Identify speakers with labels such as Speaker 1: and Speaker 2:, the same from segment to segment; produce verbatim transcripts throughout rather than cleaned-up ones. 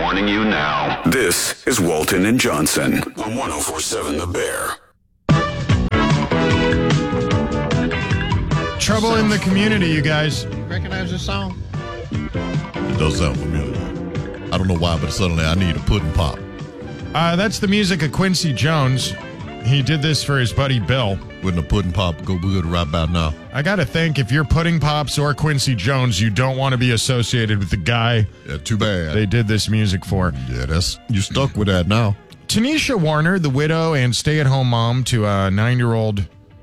Speaker 1: warning you now. This is Walton and Johnson on one oh four point seven The Bear.
Speaker 2: Trouble in the Community, you guys.
Speaker 3: Recognize this song?
Speaker 4: It does sound familiar. I don't know why, but suddenly I need a pudding pop.
Speaker 2: Uh, that's the music of Quincy Jones. He did this for his buddy Bill.
Speaker 4: Wouldn't a pudding pop go good right about now?
Speaker 2: I got to think, if you're Pudding Pops or Quincy Jones, you don't want to be associated with the guy
Speaker 4: Yeah, too bad.
Speaker 2: they did this music for.
Speaker 4: yeah, that's you stuck with that now.
Speaker 2: Tanisha Warner, the widow and stay-at-home mom to a nine-year-old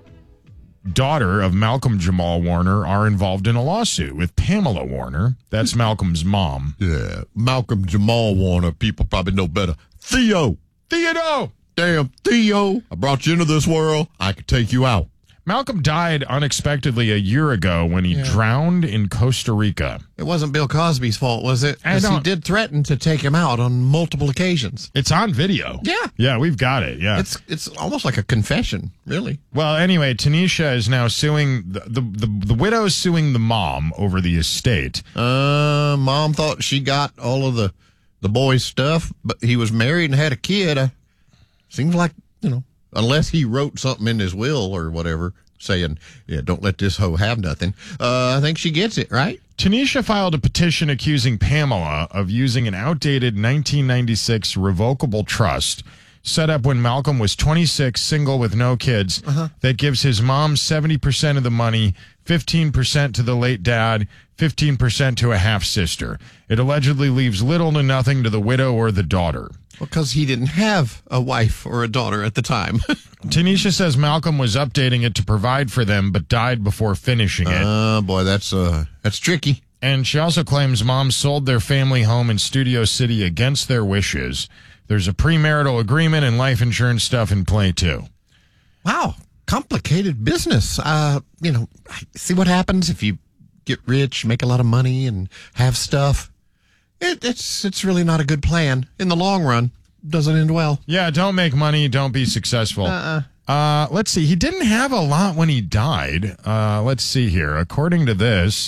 Speaker 2: daughter of Malcolm Jamal Warner, are involved in a lawsuit with Pamela Warner. That's Malcolm's mom.
Speaker 4: Yeah, Malcolm Jamal Warner, people probably know better. Theo!
Speaker 2: Theodore!
Speaker 4: Damn, Theo! I brought you into this world. I could take you out.
Speaker 2: Malcolm died unexpectedly a year ago when he
Speaker 3: Yeah.
Speaker 2: drowned in Costa Rica.
Speaker 3: It wasn't Bill Cosby's fault, was it?
Speaker 2: I
Speaker 3: 'Cause he
Speaker 2: don't-
Speaker 3: did threaten to take him out on multiple occasions.
Speaker 2: It's on video.
Speaker 3: Yeah.
Speaker 2: Yeah, we've got it. Yeah.
Speaker 3: It's it's almost like a confession, really.
Speaker 2: Well, anyway, Tanisha is now suing the, the the the widow is suing the mom over the estate.
Speaker 3: Uh, Mom thought she got all of the the boy's stuff, but he was married and had a kid. Uh, seems like, you know, unless he wrote something in his will or whatever saying, yeah, don't let this hoe have nothing. Uh, I think she gets it, right?
Speaker 2: Tanisha filed a petition accusing Pamela of using an outdated nineteen ninety-six revocable trust set up when Malcolm was twenty-six, single with no kids, that gives his mom seventy percent of the money, fifteen percent to the late dad, fifteen percent to a half-sister. It allegedly leaves little to nothing to the widow or the daughter.
Speaker 3: Because he didn't have a wife or a daughter at the time.
Speaker 2: Tanisha says Malcolm was updating it to provide for them, but died before finishing it.
Speaker 3: Oh, boy, that's uh, that's tricky.
Speaker 2: And she also claims mom sold their family home in Studio City against their wishes. There's a premarital agreement and life insurance stuff in play, too.
Speaker 3: Wow, complicated business. Uh, you know, see what happens if you get rich, make a lot of money, and have stuff. It, it's it's really not a good plan in the long run. Doesn't end well.
Speaker 2: Yeah, don't make money, don't be successful.
Speaker 3: Uh-uh.
Speaker 2: Uh, let's see. He didn't have a lot when he died. Uh, let's see here. According to this,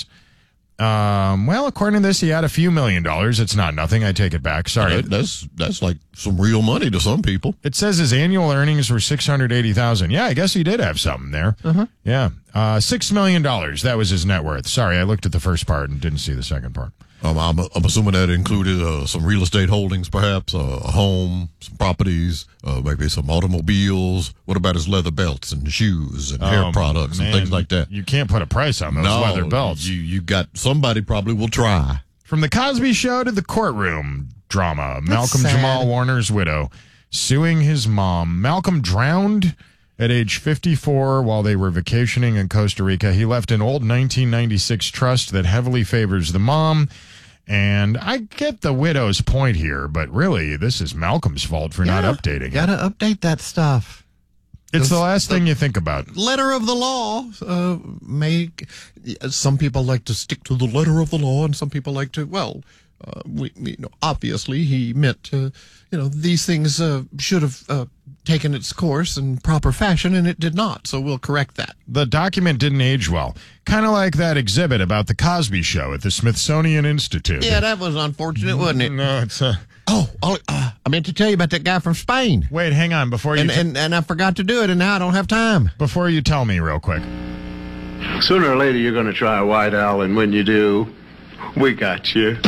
Speaker 2: um, well, according to this, he had a few million dollars. It's not nothing. I take it back. Sorry.
Speaker 4: That- that's that's like some real money to some people.
Speaker 2: It says his annual earnings were six hundred eighty thousand dollars. Yeah, I guess he did have something there. Uh-huh. Yeah. Uh, six million dollars. That was his net worth. Sorry, I looked at the first part and didn't see the second part.
Speaker 4: Um, I'm, I'm assuming that included uh, some real estate holdings, perhaps, uh, a home, some properties, uh, maybe some automobiles. What about his leather belts and shoes and hair
Speaker 2: Oh,
Speaker 4: products
Speaker 2: man,
Speaker 4: and things like that?
Speaker 2: You can't put a price on those
Speaker 4: no,
Speaker 2: leather belts.
Speaker 4: You, you got somebody probably will try.
Speaker 2: From the Cosby Show to the courtroom drama, Malcolm
Speaker 3: sad.
Speaker 2: Jamal Warner's widow suing his mom. Malcolm drowned at age fifty-four while they were vacationing in Costa Rica. He left an old nineteen ninety-six trust that heavily favors the mom. And I get the widow's point here, but really, this is Malcolm's fault for not
Speaker 3: Yeah,
Speaker 2: updating it.
Speaker 3: Gotta update that stuff.
Speaker 2: It's the
Speaker 3: the-
Speaker 2: last thing you think about.
Speaker 3: Letter of the law. Uh, make some people like to stick to the letter of the law, and some people like to. Well, uh, we, you know, obviously he meant to. You know, these things uh, should have uh, taken its course in proper fashion, and it did not. So we'll correct that.
Speaker 2: The document didn't age well. Kind of like that exhibit about the Cosby Show at the Smithsonian Institute.
Speaker 3: Yeah, that was unfortunate, wasn't it?
Speaker 2: No, it's a...
Speaker 3: Oh, I'll- uh, I meant to tell you about that guy from Spain,
Speaker 2: Wait, hang on. Before you
Speaker 3: and
Speaker 2: t-
Speaker 3: and, and I forgot to do it, and now I don't have time.
Speaker 2: before you tell me real quick.
Speaker 5: Sooner or later, you're going to try White Owl, and when you do, we got you.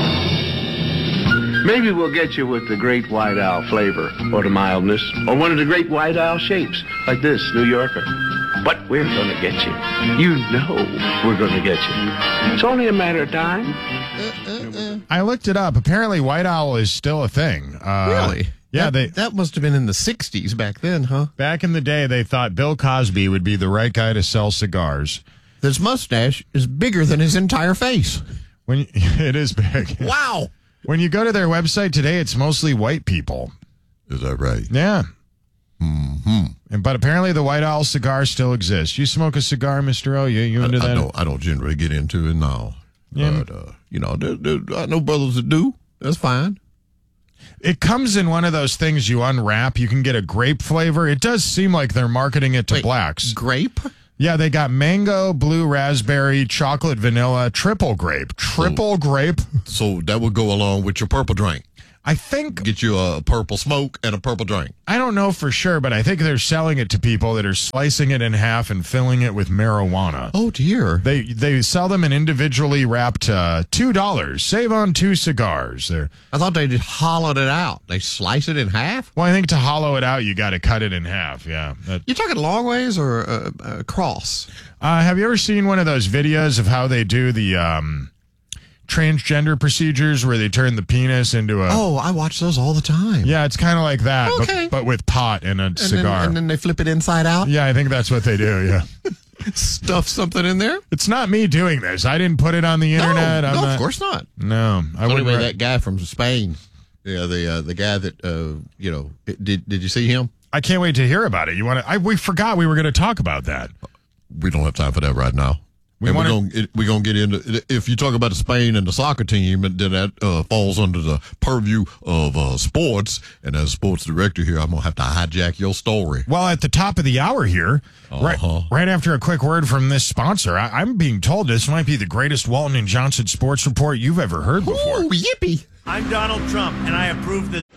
Speaker 5: Maybe we'll get you with the Great White Owl flavor, or the mildness, or one of the Great White Owl shapes, like this, New Yorker. But we're going to get you. You know we're going to get you. It's only a matter of time.
Speaker 2: I looked it up. Apparently, White Owl is still a thing. Uh,
Speaker 3: Really?
Speaker 2: Yeah,
Speaker 3: that,
Speaker 2: they
Speaker 3: that must have been in the sixties back then, huh?
Speaker 2: back in the day they thought Bill Cosby would be the right guy to sell cigars.
Speaker 3: His mustache is bigger than his entire face.
Speaker 2: When it is big.
Speaker 3: Wow.
Speaker 2: When you go to their website today, it's mostly white people.
Speaker 4: Is that right?
Speaker 2: Yeah.
Speaker 4: Mm-hmm.
Speaker 2: And, but apparently the White Owl cigar still exists. You smoke a cigar, Mister O? You, you
Speaker 4: I,
Speaker 2: into
Speaker 4: I
Speaker 2: that?
Speaker 4: don't. I don't generally get into it now.
Speaker 2: Yeah.
Speaker 4: But uh, you know, there, there, I know brothers that do.
Speaker 3: That's fine.
Speaker 2: It comes in one of those things you unwrap. You can get a grape flavor. It does seem like they're marketing it to
Speaker 3: Wait,
Speaker 2: blacks.
Speaker 3: Grape?
Speaker 2: Yeah, they got mango, blue raspberry, chocolate vanilla, triple grape. Triple grape.
Speaker 4: So that would go along with your purple drink.
Speaker 2: I think
Speaker 4: Get you a purple smoke and a purple drink.
Speaker 2: I don't know for sure, but I think they're selling it to people that are slicing it in half and filling it with marijuana.
Speaker 3: Oh, dear.
Speaker 2: They they sell them in individually wrapped uh, two dollars. Save on two cigars. They're,
Speaker 3: I thought they just hollowed it out. They slice it in half?
Speaker 2: well, I think to hollow it out, you got to cut it in half. Yeah. That-
Speaker 3: You're talking long ways or uh, uh, cross?
Speaker 2: uh, have you ever seen one of those videos of how they do the um, transgender procedures where they turn the penis into a...
Speaker 3: Oh, I watch those all the time.
Speaker 2: Yeah, it's kind of like that,
Speaker 3: Okay.
Speaker 2: but, but with pot and a
Speaker 3: And
Speaker 2: cigar.
Speaker 3: Then, and then they flip it inside out?
Speaker 2: Yeah, I think that's what they do, yeah.
Speaker 3: Stuff something in there?
Speaker 2: It's not me doing this. I didn't put it on the internet.
Speaker 3: No,
Speaker 2: I'm
Speaker 3: no
Speaker 2: not,
Speaker 3: of course not.
Speaker 2: No, I wouldn't.
Speaker 3: Anyway,
Speaker 2: re-
Speaker 3: that guy from Spain, yeah, the uh, the guy that uh, you know, did did you see him?
Speaker 2: I can't wait to hear about it. You want to? I we forgot we were going to talk about that.
Speaker 4: We don't have time for that right now.
Speaker 2: We
Speaker 4: and
Speaker 2: wanna-
Speaker 4: we're going we're gonna get into, if you talk about Spain and the soccer team, then that uh, falls under the purview of uh, sports. And as sports director here, I'm going to have to hijack your story.
Speaker 2: Well, at the top of the hour here, right,
Speaker 4: Uh-huh.
Speaker 2: right after a quick word from this sponsor, I, I'm being told this might be the greatest Walton and Johnson sports report you've ever heard before.
Speaker 3: Ooh, yippee.
Speaker 6: I'm Donald Trump, and I approve the...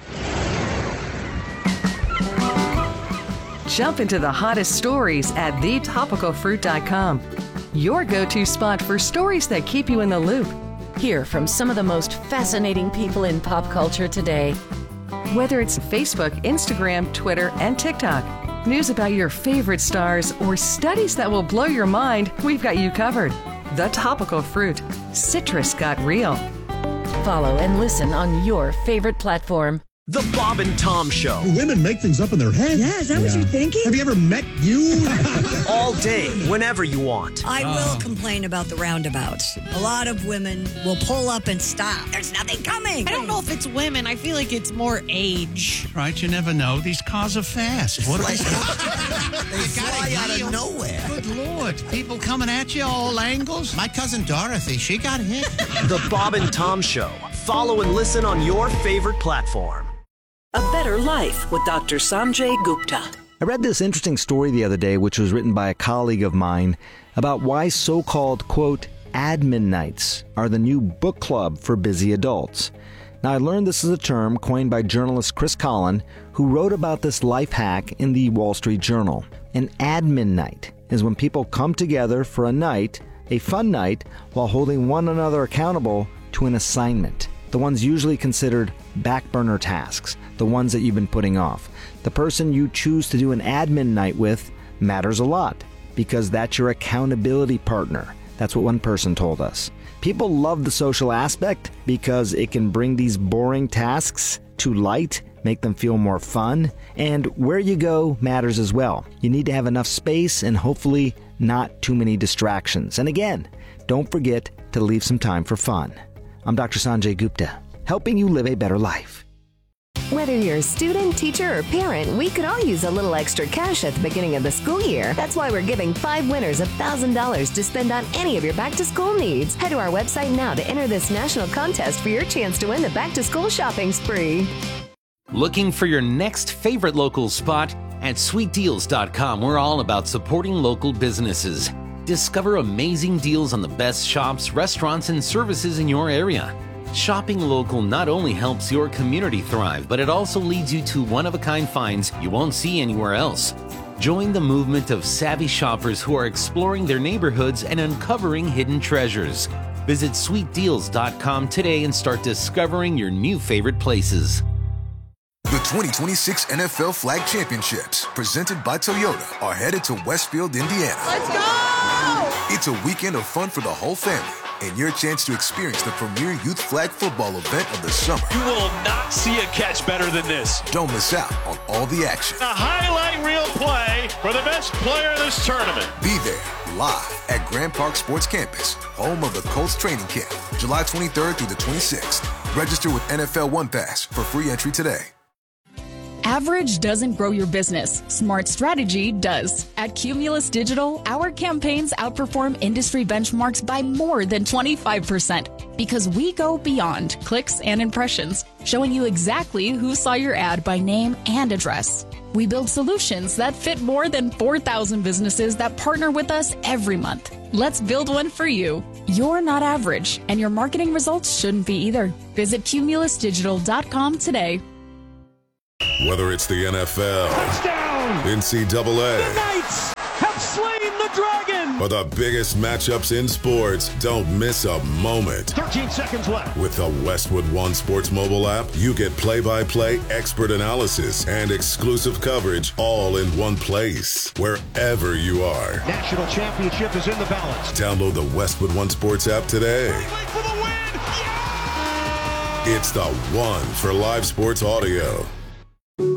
Speaker 7: Jump into the hottest stories at the topical fruit dot com. Your go-to spot for stories that keep you in the loop.
Speaker 8: Hear from some of the most fascinating people in pop culture today.
Speaker 7: Whether it's Facebook, Instagram, Twitter, and TikTok, news about your favorite stars, or studies that will blow your mind, we've got you covered. The Topical Fruit. Citrus got real.
Speaker 8: Follow and listen on your favorite platform.
Speaker 9: The Bob and Tom Show.
Speaker 10: Women make things up in their head.
Speaker 11: Yeah, is that what you're thinking?
Speaker 10: Have you ever met you?
Speaker 9: All day, whenever you want.
Speaker 11: I will complain about the roundabouts. A lot of women will pull up and stop. There's nothing coming.
Speaker 12: I don't know if it's women. I feel like it's more age. Right, you never know. These cars are fast. What
Speaker 10: They
Speaker 12: fly
Speaker 10: out of
Speaker 12: nowhere. Good Lord. People coming at you all angles. My cousin Dorothy, she got hit.
Speaker 9: The Bob and Tom Show. Follow and listen on your favorite platform.
Speaker 13: A Better Life with Doctor Sanjay Gupta.
Speaker 14: I read this interesting story the other day, which was written by a colleague of mine, about why so-called, quote, admin nights are the new book club for busy adults. Now, I learned this is a term coined by journalist Chris Collin, who wrote about this life hack in the Wall Street Journal. An admin night is when people come together for a night, a fun night, while holding one another accountable to an assignment. The ones usually considered back burner tasks, the ones that you've been putting off. The person you choose to do an admin night with matters a lot because that's your accountability partner. That's what one person told us. People love the social aspect because it can bring these boring tasks to light, make them feel more fun, and where you go matters as well. You need to have enough space and hopefully not too many distractions. And again, don't forget to leave some time for fun. I'm Doctor Sanjay Gupta, helping you live a better life.
Speaker 15: Whether you're a student, teacher, or parent, we could all use a little extra cash at the beginning of the school year. That's why we're giving five winners one thousand dollars to spend on any of your back-to-school needs. Head to our website now to enter this national contest for your chance to win the back-to-school shopping spree.
Speaker 16: Looking for your next favorite local spot? At sweet deals dot com, we're all about supporting local businesses. Discover amazing deals on the best shops, restaurants, and services in your area. Shopping local not only helps your community thrive, but it also leads you to one-of-a-kind finds you won't see anywhere else. Join the movement of savvy shoppers who are exploring their neighborhoods and uncovering hidden treasures. Visit sweet deals dot com today and start discovering your new favorite places.
Speaker 17: The twenty twenty-six N F L Flag Championships, presented by Toyota, are headed to Westfield, Indiana.
Speaker 12: Let's go!
Speaker 17: It's a weekend of fun for the whole family and your chance to experience the premier youth flag football event of the summer.
Speaker 18: You will not see a catch better than this.
Speaker 17: Don't miss out on all the action.
Speaker 18: A highlight reel play for the best player of this tournament.
Speaker 17: Be there live at Grand Park Sports Campus, home of the Colts training camp, July twenty-third through the twenty-sixth. Register with N F L One Pass for free entry today.
Speaker 19: Average doesn't grow your business. Smart strategy does. At Cumulus Digital, our campaigns outperform industry benchmarks by more than twenty-five percent because we go beyond clicks and impressions, showing you exactly who saw your ad by name and address. We build solutions that fit more than four thousand businesses that partner with us every month. Let's build one for you. You're not average, and your marketing results shouldn't be either. Visit cumulus digital dot com today.
Speaker 20: Whether it's the N F L,
Speaker 18: touchdown,
Speaker 20: N C double A,
Speaker 18: the Knights have slain the dragon,
Speaker 20: or the biggest matchups in sports, don't miss a moment.
Speaker 18: thirteen seconds left.
Speaker 20: With the Westwood One Sports mobile app, you get play-by-play expert analysis and exclusive coverage all in one place, wherever you are.
Speaker 18: National championship is in the balance.
Speaker 20: Download the Westwood One Sports app today.
Speaker 18: For the win. Yeah!
Speaker 20: It's the one for live sports audio.